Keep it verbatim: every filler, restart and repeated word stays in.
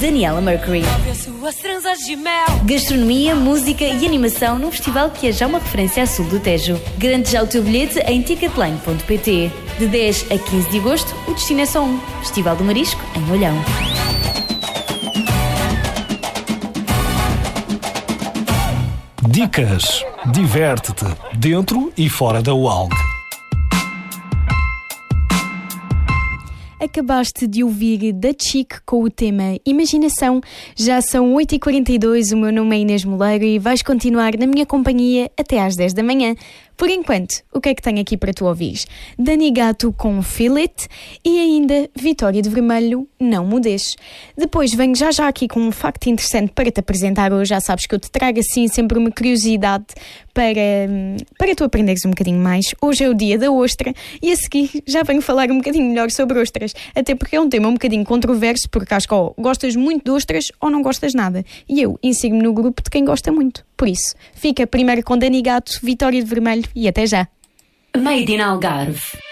Daniela Mercury. Gastronomia, música e animação num festival que é já uma referência a sul do Tejo. Garante já o teu bilhete em ticketline ponto pt. De dez a quinze de agosto, o destino é só um. Festival do Marisco, em Olhão. Dicas. Diverte-te, dentro e fora da U A L G. Acabaste de ouvir da Chic com o tema Imaginação. Já são oito e quarenta e dois, o meu nome é Inês Moleiro e vais continuar na minha companhia até às dez da manhã. Por enquanto, o que é que tenho aqui para tu ouvir? Dani Gato com Feel It e ainda Vitória de Vermelho, Não Mudes. Depois venho já já aqui com um facto interessante para te apresentar hoje. Já sabes que eu te trago assim sempre uma curiosidade para, para tu aprenderes um bocadinho mais. Hoje é o dia da ostra e a seguir já venho falar um bocadinho melhor sobre ostras. Até porque é um tema um bocadinho controverso, porque acho que ou gostas muito de ostras ou não gostas nada. E eu insiro-me no grupo de quem gosta muito. Por isso, fica primeiro com Dani Gato, Vitória de Vermelho e até já. Made in Algarve.